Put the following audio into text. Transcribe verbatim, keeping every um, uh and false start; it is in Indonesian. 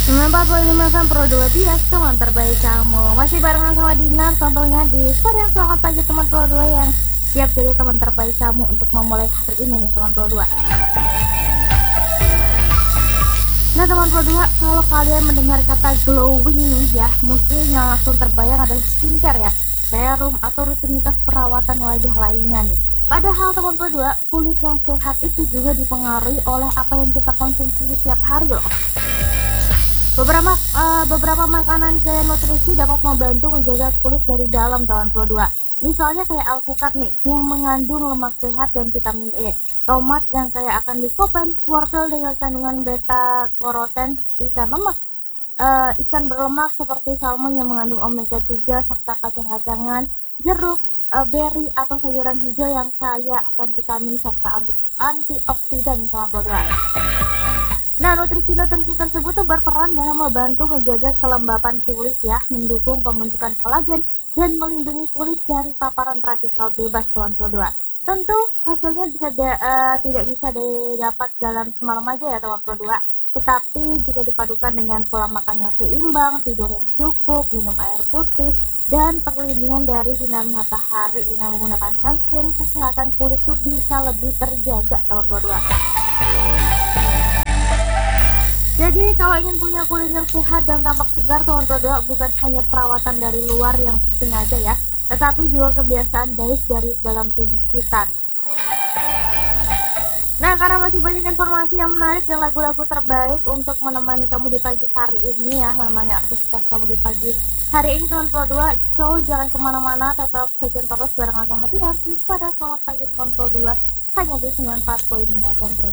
sembilan puluh empat koma lima F M Pro dua Bias, teman terbaik kamu. Masih barengan sama Dinar, contohnya di Pada Selamat Pagi teman Pro dua yang siap jadi teman terbaik kamu untuk memulai hari ini nih teman Pro dua. Nah teman Pro dua, kalau kalian mendengar kata glowing nih ya, mungkin yang langsung terbayang adalah skincare ya, serum atau rutinitas perawatan wajah lainnya nih. Padahal teman Pro dua, kulit yang sehat itu juga dipengaruhi oleh apa yang kita konsumsi setiap hari loh. Beberapa uh, beberapa makanan kaya nutrisi dapat membantu menjaga kulit dari dalam kawan Pro dua. Misalnya kayak alpukat nih yang mengandung lemak sehat dan vitamin E, tomat yang kaya akan likopen, wortel dengan kandungan beta karoten, ikan lemak uh, ikan berlemak seperti salmon yang mengandung omega tiga serta kacang-kacangan, jeruk, uh, berry atau sayuran hijau yang kaya akan vitamin serta anti antioksidan kawan Pro dua. Nah, nutrisi-nutrisi tersebut tuh berperan dalam membantu menjaga kelembapan kulit ya, mendukung pembentukan kolagen, dan melindungi kulit dari paparan radikal bebas kawan Pro dua. Tentu hasilnya bisa de- uh, tidak bisa didapat dalam semalam aja ya kawan Pro dua, tetapi jika dipadukan dengan pola makan yang seimbang, tidur yang cukup, minum air putih, dan perlindungan dari sinar matahari dengan menggunakan sunscreen, kesehatan kulit tuh bisa lebih terjaga kawan Pro dua. Jadi kalau ingin punya kulit yang sehat dan tampak segar, kawan Pro dua, bukan hanya perawatan dari luar yang penting aja ya, tetapi juga kebiasaan baik dari dalam tubuh kita. Nah, karena masih banyak informasi yang menarik dan lagu-lagu terbaik untuk menemani kamu di pagi hari ini ya, menemani aktivitas kamu di pagi hari ini teman Pro dua, so jangan kemana-mana, tetap stay terus barengan sama Tiar. Pada selamat pagi teman Pro dua, hanya di sembilan puluh empat koma lima Pro dua.